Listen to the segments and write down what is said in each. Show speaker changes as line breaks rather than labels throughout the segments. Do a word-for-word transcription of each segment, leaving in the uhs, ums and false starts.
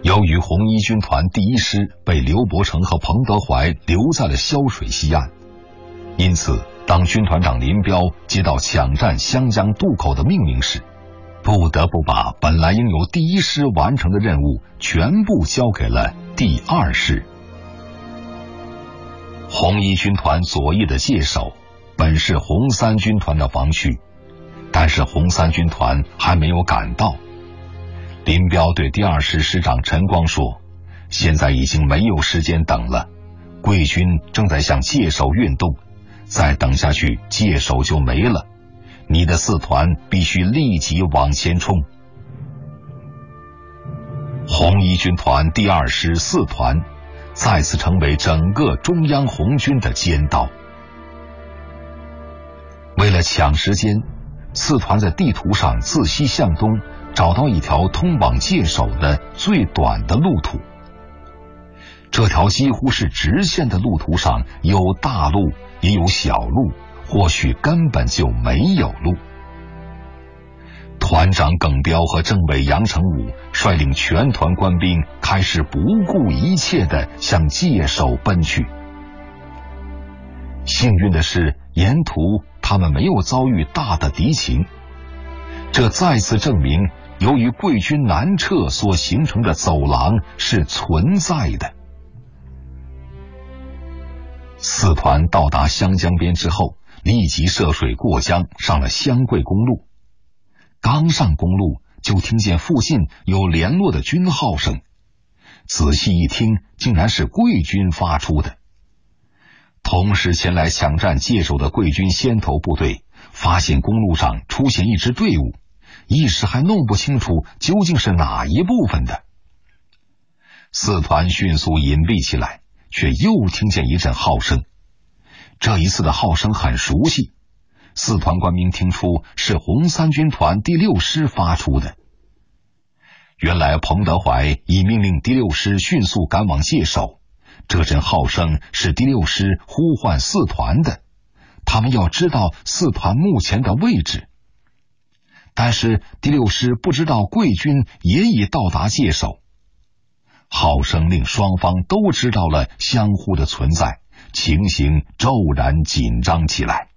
由于红一军团第一师被刘伯承和彭德怀留在了萧水西岸，因此当军团长林彪接到抢占湘江渡口的命令时，不得不把本来应由第一师完成的任务全部交给了第二师。红一军团左翼的界首本是红三军团的防区，但是红三军团还没有赶到。林彪对第二师师长陈光说，现在已经没有时间等了，桂军正在向界首运动，再等下去界首就没了，你的四团必须立即往前冲。红一军团第二师四团再次成为整个中央红军的尖刀。为了抢时间，四团在地图上自西向东找到一条通往界首的最短的路途。这条几乎是直线的路途上有大路也有小路，或许根本就没有路。团长耿彪和政委杨成武率领全团官兵开始不顾一切地向界首奔去。幸运的是，沿途他们没有遭遇大的敌情，这再次证明由于桂军南撤所形成的走廊是存在的。四团到达湘江边之后，立即涉水过江，上了湘桂公路。刚上公路，就听见附近有联络的军号声，仔细一听，竟然是桂军发出的。同时前来抢占界首的桂军先头部队发现公路上出现一支队伍，一时还弄不清楚究竟是哪一部分的。四团迅速隐蔽起来，却又听见一阵号声。这一次的号声很熟悉，四团官兵听出是红三军团第六师发出的。原来彭德怀已命令第六师迅速赶往界首，这阵号声是第六师呼唤四团的，他们要知道四团目前的位置。但是第六师不知道桂军也已到达界首。号声令双方都知道了相互的存在，情形骤然紧张起来。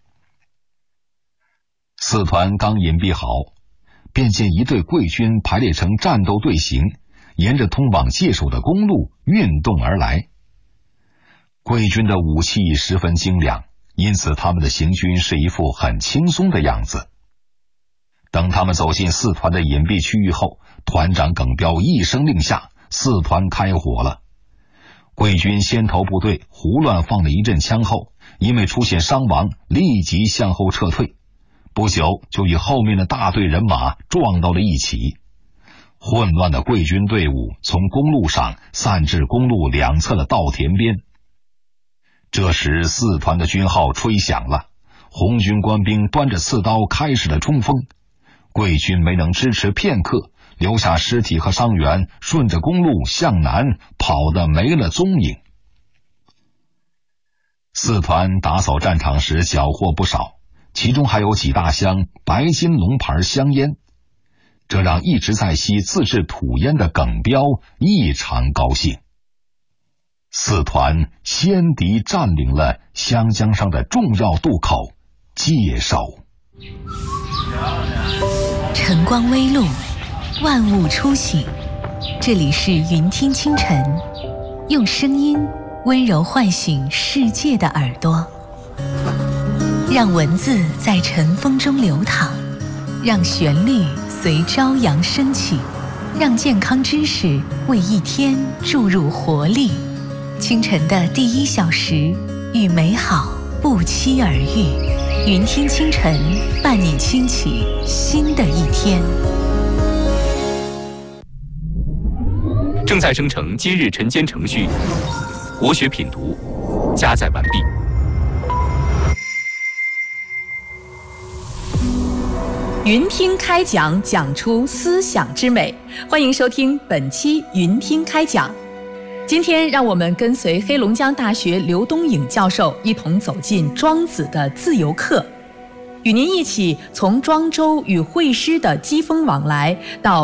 四团刚隐蔽好，便见一队桂军排列成战斗队形，沿着通往界首的公路运动而来。桂军的武器十分精良，因此他们的行军是一副很轻松的样子。等他们走进四团的隐蔽区域后，团长耿彪一声令下，四团开火了。桂军先头部队胡乱放了一阵枪后，因为出现伤亡，立即向后撤退，不久就与后面的大队人马撞到了一起。混乱的桂军队伍从公路上散至公路两侧的稻田边。这时四团的军号吹响了，红军官兵端着刺刀开始了冲锋。桂军没能支持片刻，留下尸体和伤员顺着公路向南跑得没了踪影。四团打扫战场时缴获不少，其中还有几大箱白金龙牌香烟，这让一直在吸自制土烟的耿彪异常高兴。四团先敌占领了湘江上的重要渡口界首。
晨光微露，万物初醒，这里是云听清晨，用声音温柔唤醒世界的耳朵，让文字在晨风中流淌，让旋律随朝阳升起，让健康知识为一天注入活力。清晨的第一小时，与美好不期而遇。云听清晨，伴你轻启新的一天。
正在生成今日晨间程序，国学品读加载完毕。
云听开讲，讲出思想之美。欢迎收听本期云听开讲。今天让我们跟随黑龙江大学刘东颖教授一同走进庄子的自由课，与您一起从庄周与惠施的机锋往来到